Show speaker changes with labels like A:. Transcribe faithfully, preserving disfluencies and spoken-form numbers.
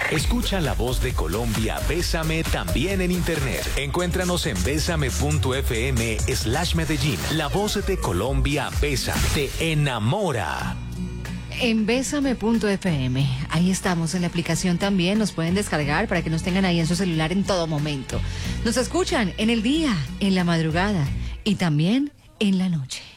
A: Escucha la voz de Colombia, Bésame, también en internet. Encuéntranos en bésame.fm slash Medellín. La voz de Colombia, Bésame, te enamora.
B: En bésame punto f m, ahí estamos en la aplicación también, nos pueden descargar para que nos tengan ahí en su celular en todo momento. Nos escuchan en el día, en la madrugada y también en la noche.